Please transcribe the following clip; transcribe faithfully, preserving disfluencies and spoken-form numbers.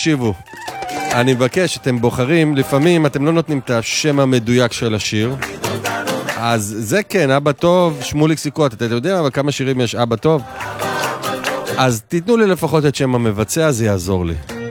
תקשיבו, אני מבקש, אתם בוחרים, לפעמים אתם לא נותנים את השם המדויק של השיר, אז זה כן, אבא טוב, שמוליק סיקוט, אתה יודע אבל כמה שירים יש אבא טוב? אז תיתנו לי לפחות את שם המבצע, זה יעזור לי.